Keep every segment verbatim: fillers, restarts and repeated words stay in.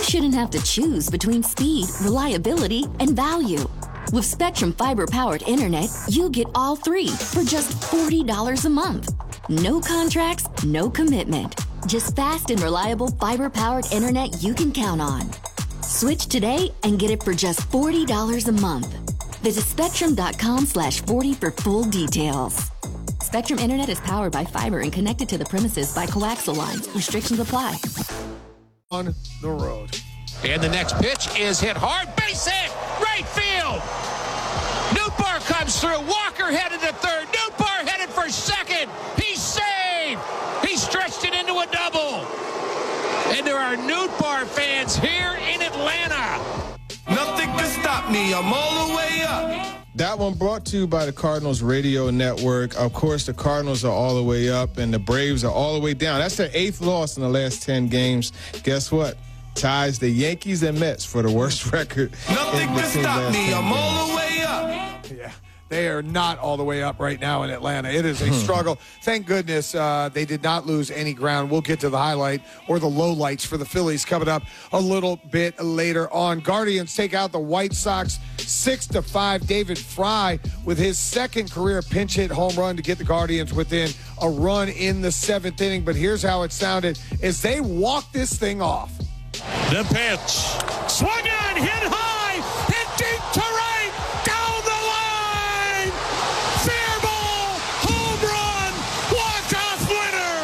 shouldn't have to choose between speed, reliability, and value. With Spectrum Fiber-powered internet, you get all three for just forty dollars a month. No contracts, no commitment. Just fast and reliable fiber-powered internet you can count on. Switch today and get it for just forty dollars a month. Visit spectrum.com slash 40 for full details. Spectrum Internet is powered by fiber and connected to the premises by coaxial lines. Restrictions apply. On the road. And the next pitch is hit hard. Base hit! Right field! Nootbaar comes through. Walker headed to third. Nootbaar headed for second. He's saved! He stretched it into a double. And there are Nootbaar fans here in Atlanta. Nothing can stop me. I'm all the way up. That one brought to you by the Cardinals Radio Network. Of course, the Cardinals are all the way up, and the Braves are all the way down. That's their eighth loss in the last ten games. Guess what? Ties the Yankees and Mets for the worst record. Nothing can stop me. I'm all the way up. Yeah. They are not all the way up right now in Atlanta. It is a struggle. Thank goodness uh, they did not lose any ground. We'll get to the highlight or the lowlights for the Phillies coming up a little bit later on. Guardians take out the White Sox six to five. David Fry with his second career pinch hit home run to get the Guardians within a run in the seventh inning. But here's how it sounded as they walked this thing off. The pitch. Swung on, hit high, hit deep to right, down the line. Fair ball, home run, walk-off winner.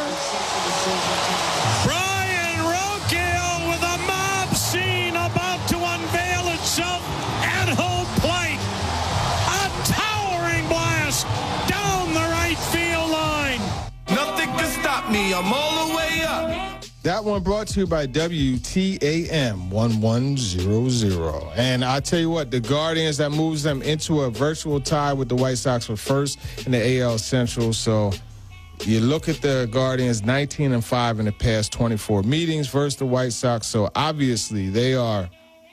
Brian Roquel with a mob scene about to unveil itself at home plate. A towering blast down the right field line. Nothing can stop me. I'm all the way up. That one brought to you by W T A M eleven hundred. And I tell you what, the Guardians, that moves them into a virtual tie with the White Sox for first in the A L Central. So you look at the Guardians, nineteen and five in the past twenty-four meetings versus the White Sox. So obviously they are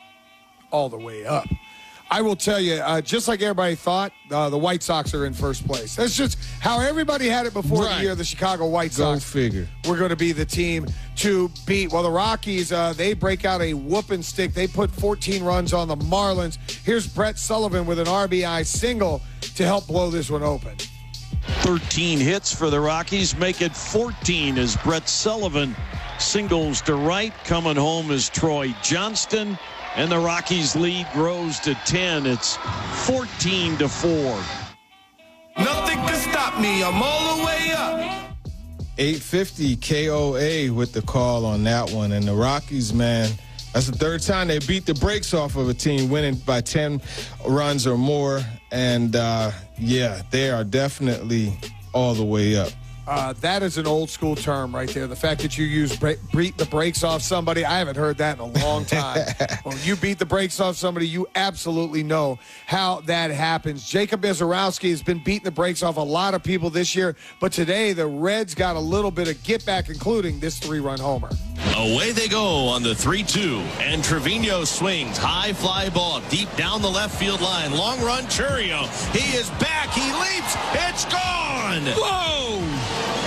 all the way up. I will tell you, uh, just like everybody thought, uh, the White Sox are in first place. That's just how everybody had it before right. the year. The Chicago White Go Sox figure. We're going to be the team to beat. Well, the Rockies, uh, they break out a whooping stick. They put fourteen runs on the Marlins. Here's Brett Sullivan with an R B I single to help blow this one open. thirteen hits for the Rockies, make it fourteen as Brett Sullivan singles to right. Coming home is Troy Johnston. And the Rockies' lead grows to ten. It's fourteen to four. Nothing can stop me. I'm all the way up. eight fifty K O A with the call on that one. And the Rockies, man, that's the third time they beat the brakes off of a team, winning by ten runs or more. And, uh, yeah, they are definitely all the way up. Uh, that is an old school term right there. The fact that you use bre- beat the brakes off somebody, I haven't heard that in a long time. When you beat the brakes off somebody, you absolutely know how that happens. Jacob Misiorowski has been beating the brakes off a lot of people this year, but today the Reds got a little bit of get back, including this three-run homer. Away they go on the three two, and Trevino swings. High fly ball deep down the left field line. Long run, Chourio. He is back. He leaps. It's gone. Whoa!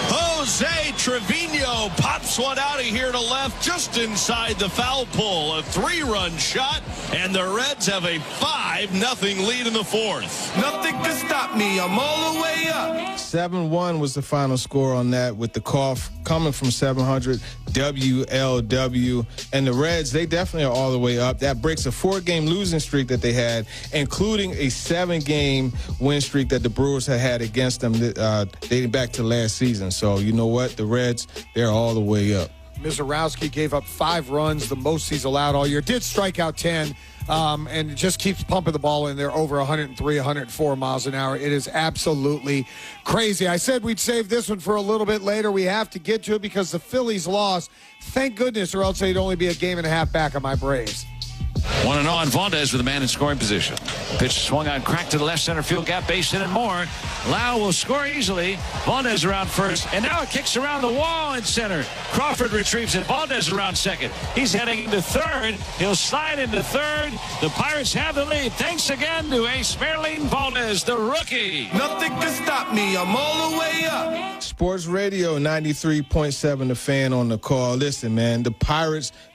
Jose Trevino pops one out of here to left just inside the foul pole. A three-run shot, and the Reds have a five nothing lead in the fourth. Nothing can stop me. I'm all the way up. seven one was the final score on that with the call coming from seven hundred W L W. And the Reds, they definitely are all the way up. That breaks a four-game losing streak that they had, including a seven-game win streak that the Brewers had had against them uh, dating back to last season. So you know what? The Reds, they're all the way up. Misiorowski gave up five runs, the most he's allowed all year. Did strike out ten, um, and just keeps pumping the ball in there over one oh three, one oh four miles an hour. It is absolutely crazy. I said we'd save this one for a little bit later. We have to get to it because the Phillies lost. Thank goodness, or else they'd only be a game and a half back on my Braves. one and oh on Valdez with a man in scoring position. Pitch swung on, cracked to the left center field gap, base hit and more. Lau will score easily. Valdez around first, and now it kicks around the wall in center. Crawford retrieves it. Valdez around second. He's heading into third. He'll slide into third. The Pirates have the lead. Thanks again to Ace Merlin Valdez, the rookie. Nothing can stop me. I'm all the way up. Sports Radio ninety-three point seven, The Fan on the call. Listen, man, the Pirates,